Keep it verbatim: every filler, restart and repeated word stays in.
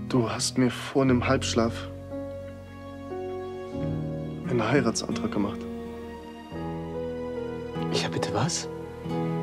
Du hast mir vor einem Halbschlaf einen Heiratsantrag gemacht. Ich hab bitte was?